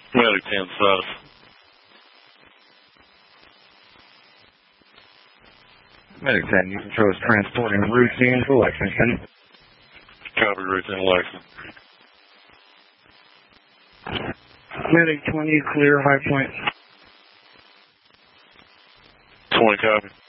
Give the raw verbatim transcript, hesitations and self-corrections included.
Medic ten status. Medic ten, you control is transporting routine to Lexington. Copy, routine Lexington. Medic twenty, clear, high point. twenty, copy.